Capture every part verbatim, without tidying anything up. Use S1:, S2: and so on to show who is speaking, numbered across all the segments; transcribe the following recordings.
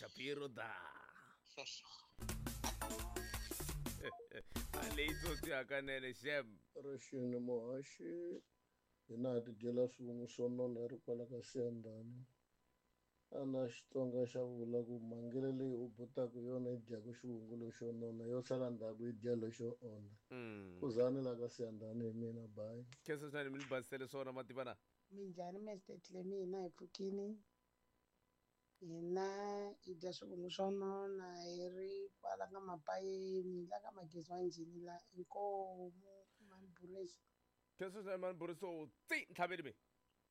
S1: Shapiro da. Alito tiakanene shem.
S2: Rashini Mohashi, United Gela Swungu Sono Nerupala Kasendani. Ana Shitonga Shavula Mangelele Ubuta Kuyona Jago Shungulo Shono na Yosalanda with Jello Show on. Kuzani la Kasendani Mina Bai.
S1: Kesa sana mili basele sona matibana.
S3: Minjani mestetle mina ifukini. Ina ida swungu na eri pala kama paye mila kama keswa njini la inko man buresi.
S1: Kesa sana man bureso ti tabiri me.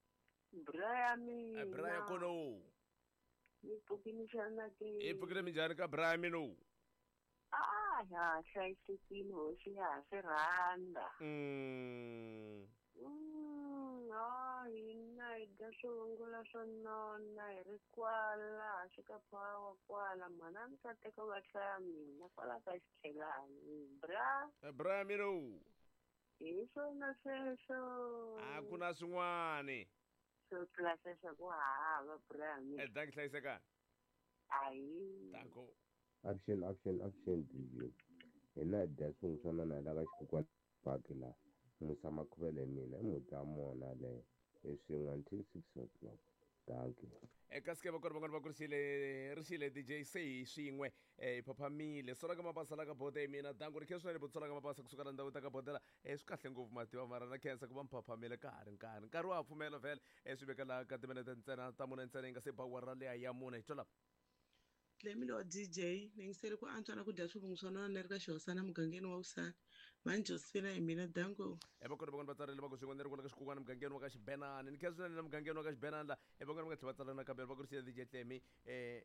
S4: Brami.
S1: Brian kono.
S4: Ifukini shana ke.
S1: Ifukini minjani ka Brian mino.
S4: Ah, ya hlayisekile hosi ya seranda.
S1: Mm.
S4: Mm, ah, ina ida swungula sonona eri kwala xikapawa kwala mana ni ta teka vahlaya mina kwala ka xithelani bra.
S1: Brian mino.
S4: Hi swona sweswo.
S1: A ku na swin'wana.
S4: So tlula sweswo ku hava bra mina.
S1: Eh dank hlayiseka.
S4: Ai.
S1: Danko.
S5: Action, action, action, review. Hina dya swin'we swa nana la ka xikukwana park la musama khuvele mina i muta mona le swin'we until six o'clock. Thank you.
S1: Eka ske va ku ri van'wana va ku risile risile D J sei swin'we eh phaphamile sola ka mapasa la ka bote mina dangu ri kheswa le botsola ka mapasa kusuka la ndhawu ta ka botela eh swi kahle ngopfu mativa mara na khensa ku va mphaphamile ka ha ri nkarhi nkarhi wa pfumela vhele eh swi vekela ka timinete ntsena ta mune ntsena yi nga se ba wara leya ya mune hi tlola
S6: Lemile wa D J ni ngisele ku antswa na ku dya swivungu swa nona ni ri ka xihosana mugangeni wa Usana mani Josephina hi mina dango
S1: e va ku ri van'wana va tsarile va ku swin'wana ni ri ku la ka xikukwana mugangeni wa ka xibenani ni khensa swinene na mugangeni wa ka xibenani la e van'wana va nga tlhela va tsalana kambe va ku ri xile D J Tlemi eh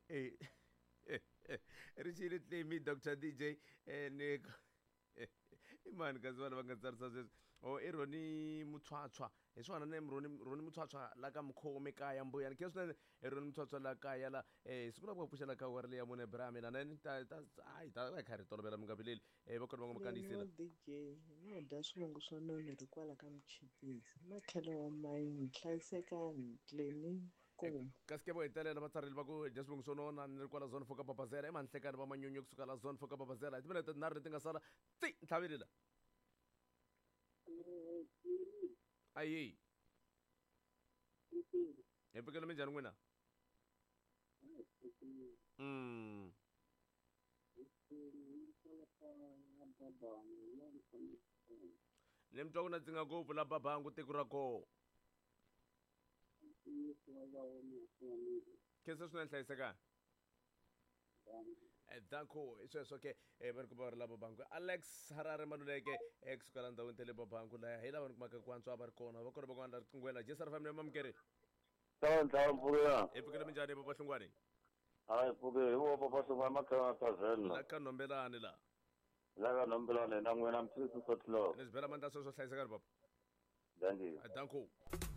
S1: eh ri xile Tlemi Doctor D J eh ni i mani kasi vana va nga tsarisa sweswi o i Roni Mutshwatshwa hi swona ne Roni Roni Mutshwatshwa la ka Mkhomi kaya Mbuya ni khe swinene i Roni Mutshwatshwa la kaya la eh siku lava ku pfuxela ka wari leya mune bra mina nani ta ta ai ta va kha ri tolovela mi nga vileli eh va ku ri va nga makandisela
S6: D J no dya swivungu swa nona ri kwala ka Mchipisi matlhelo wa mayini hlayisekani tleni
S1: kasi ke vo hetelela va tsarili va ku dya swivungu swo nona ni ri kwala zone foka babazela i manhlekani va manyonyo kusuka la zone foka babazela hi timinete tinharhu leti nga sala tsi tlhavelela ayi hi pfukele minjhani n'wina mm ni mi twa ku na tsinga ngopfu la babangu tiko ra koho khensa swinene hlayisekani danko i sweswo ke va ri ku va ri la babangu Alex Harare Maluleke e kusuka la ndhawini ta le babangu laya hi lava ni kumaka ku antswa va ri kona va ku ri van'wana la riqingweni la jesar family mamukeri
S7: Tawantlawa mpfula.
S1: hi pfukele minjhani papa hlungwane
S7: Hayi pfuke hi vo papa hlungwane makhanga tazela.
S1: la ka nombelani la
S7: La ka nombelani na n'wina mthisi sotlo.
S1: ni sibela mani ta sweswo hlayisekani papa
S7: Thank you.
S1: danko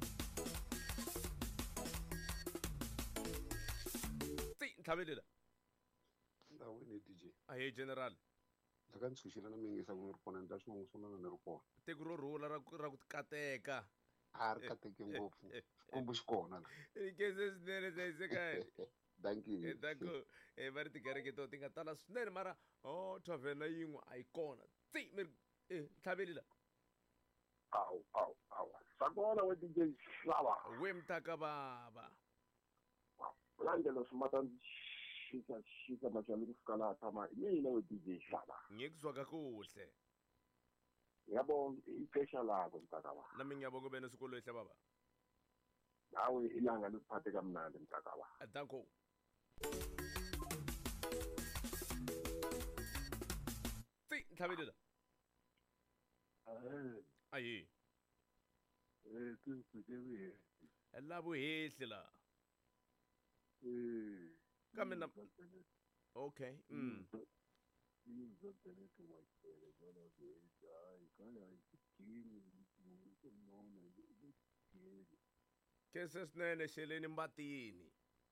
S1: tsi tlhavelela
S8: ndhawini D J
S1: ahe general
S8: la ka ntshunxela na mi yingisa ku ni ri kona ni ta swivungu swin'wana ni ri kona
S1: tiko ro rhula ra ra ku kateka
S8: a ri kateke ngopfu xikwembu xi kona la
S1: i khense swinene hlayisekani
S8: thank you
S1: danko eh va ri tikereke to ti nga tala swinene mara o thavhena yin'we a yi kona tsi mi eh tlhavelela
S8: awu awu awu sakona we D J Slava
S1: we mtaka baba
S8: ulandela smata shika shika majami kufika la tama mina we D J Slava
S1: ngikuzwa kakuhle
S8: yabo ipesha lakho mtaka wa
S1: nami ngiyabonga bena sikolo ehle baba
S8: nawe ilanga lisiphathe kamnandi mtaka wa
S1: danko tsi tlhavelela
S8: eh
S1: ayi
S8: eh kusikewe
S1: la vuhehli la
S8: eh
S1: kambe na okay mm khense swinene xeleni mbatini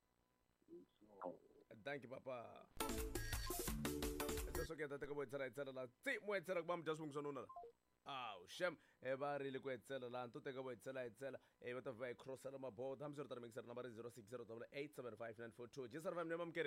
S1: thank you papa sweswo ke ta teka vo etsela etsela la tsi mo etsela ku va mi dya swivungu swa nona la awu shem e va rile ku etsela laha to teka vo etsela etsela e va ta va hi crossela mabodo hambi swi ri ta ri mikisera nambara zero six zero double eight seven five nine four two jesar va mi ne mamukeri